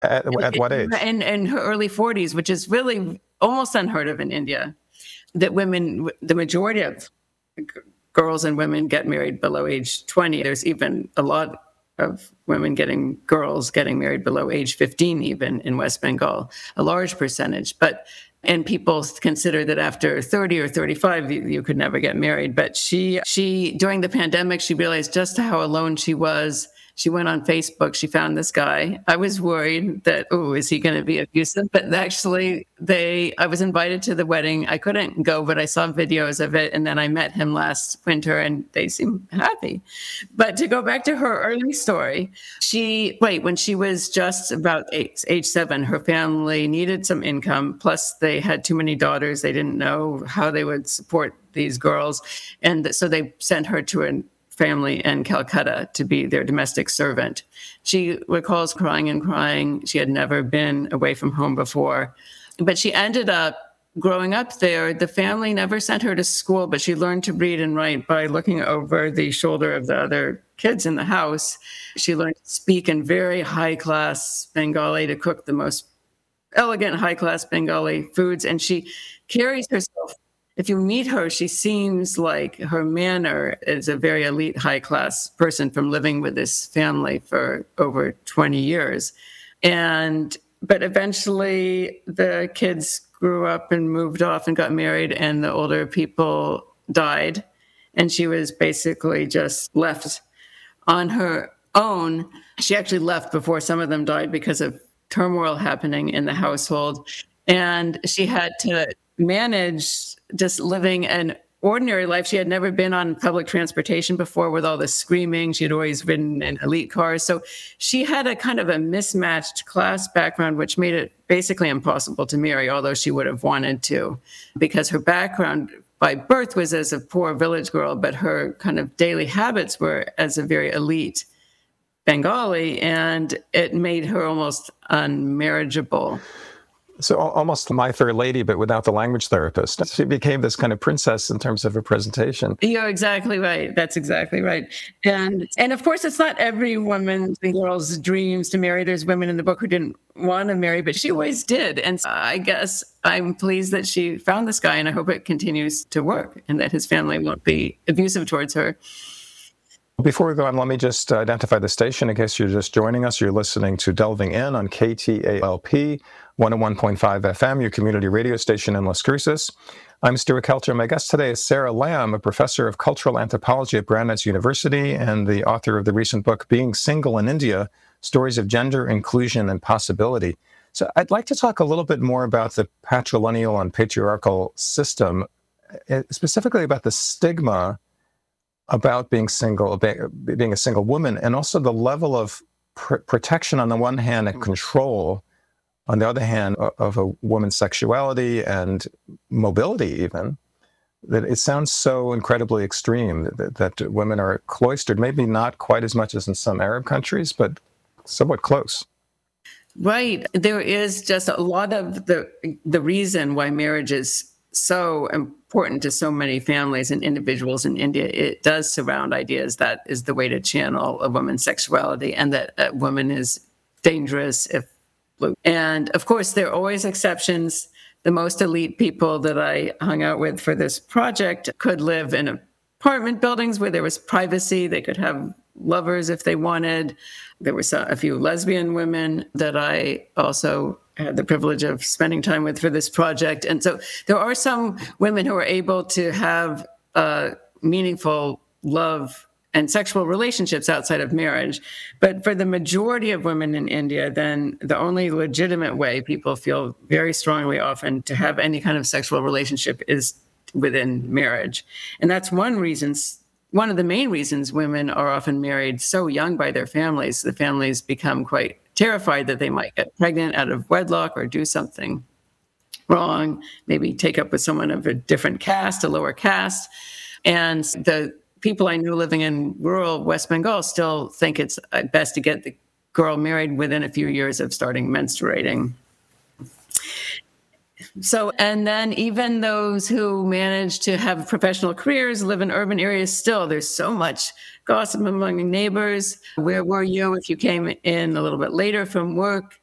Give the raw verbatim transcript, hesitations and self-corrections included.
At, at what age? In, in her early forties, which is really almost unheard of in India, that women, the majority of g- girls and women get married below age twenty. There's even a lot of women getting, girls getting married below age fifteen, even in West Bengal, a large percentage. But, and people consider that after thirty or thirty-five, you, you could never get married. But she, she, during the pandemic, she realized just how alone she was. She went on Facebook. She found this guy. I was worried that, oh, is he going to be abusive? But actually, they. I was invited to the wedding. I couldn't go, but I saw videos of it. And then I met him last winter, and they seem happy. But to go back to her early story, she, wait, when she was just about eight, age seven, her family needed some income. Plus, they had too many daughters. They didn't know how they would support these girls. And so they sent her to an family in Calcutta to be their domestic servant. She recalls crying and crying. She had never been away from home before, but she ended up growing up there. The family never sent her to school, but she learned to read and write by looking over the shoulder of the other kids in the house. She learned to speak in very high-class Bengali, to cook the most elegant high-class Bengali foods, and she carries herself. If you meet her, she seems like her manner is a very elite, high-class person from living with this family for over twenty years. And but eventually the kids grew up and moved off and got married, and the older people died. And she was basically just left on her own. She actually left before some of them died because of turmoil happening in the household. And she had to manage just living an ordinary life. She had never been on public transportation before with all the screaming. She had always ridden in elite cars. So she had a kind of a mismatched class background, which made it basically impossible to marry, although she would have wanted to, because her background by birth was as a poor village girl, but her kind of daily habits were as a very elite Bengali, and it made her almost unmarriageable. So almost My Fair Lady, but without the language therapist. She became this kind of princess in terms of her presentation. You're exactly right. That's exactly right. And and of course, it's not every woman's girl's dreams to marry. There's women in the book who didn't want to marry, but she always did. And so I guess I'm pleased that she found this guy, and I hope it continues to work and that his family won't be abusive towards her. Before we go on, let me just identify the station in case you're just joining us. You're listening to Delving In on K T A L P one oh one point five F M, your community radio station in Las Cruces. I'm Stuart Kelter. My guest today is Sarah Lamb, a professor of cultural anthropology at Brandeis University and the author of the recent book, Being Single in India, Stories of Gender, Inclusion, and Possibility. So I'd like to talk a little bit more about the patrilineal and patriarchal system, specifically about the stigma about being single, being a single woman, and also the level of pr- protection on the one hand and control on the other hand of a woman's sexuality and mobility even, that it sounds so incredibly extreme that, that women are cloistered, maybe not quite as much as in some Arab countries, but somewhat close. Right. There is just a lot of the the reason why marriage is so important to so many families and individuals in India. It does surround ideas that is the way to channel a woman's sexuality, and that a woman is dangerous if. And of course, there are always exceptions. The most elite people that I hung out with for this project could live in apartment buildings where there was privacy. They could have lovers if they wanted. There were a few lesbian women that I also had the privilege of spending time with for this project. And so there are some women who are able to have uh, meaningful love and sexual relationships outside of marriage. But for the majority of women in India, then the only legitimate way people feel very strongly often to have any kind of sexual relationship is within marriage. And that's one reason, one of the main reasons women are often married so young by their families. The families become quite terrified that they might get pregnant out of wedlock or do something wrong, maybe take up with someone of a different caste, a lower caste. And the people I know living in rural West Bengal still think it's best to get the girl married within a few years of starting menstruating. So, and then even those who manage to have professional careers, live in urban areas, still there's so much gossip among neighbors. Where were you if you came in a little bit later from work?